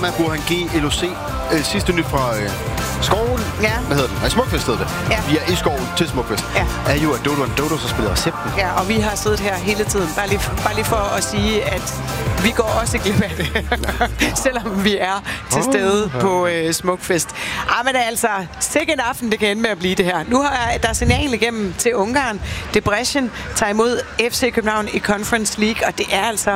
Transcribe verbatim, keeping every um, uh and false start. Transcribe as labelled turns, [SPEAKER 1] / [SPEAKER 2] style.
[SPEAKER 1] Anna Burhan G, L O C. Øh, sidste nyt fra øh, skoven.
[SPEAKER 2] Ja.
[SPEAKER 1] Hvad hedder den? Nej, Smukfest hedder det.
[SPEAKER 2] Ja.
[SPEAKER 1] Vi er i skoven til Smukfest.
[SPEAKER 2] Ja.
[SPEAKER 1] Er jo, at Dodo og Dodo så spiller recepten.
[SPEAKER 2] Ja, og vi har siddet her hele tiden. Bare lige, bare lige for at sige, at vi går også glip af det. Selvom vi er til stede oh, ja. på øh, Smukfest. Ah, men altså, sikke en aften, det kan ende med at blive det her. Nu har der signal igennem til Ungarn. Debrecen tager imod F C København i Conference League, og det er altså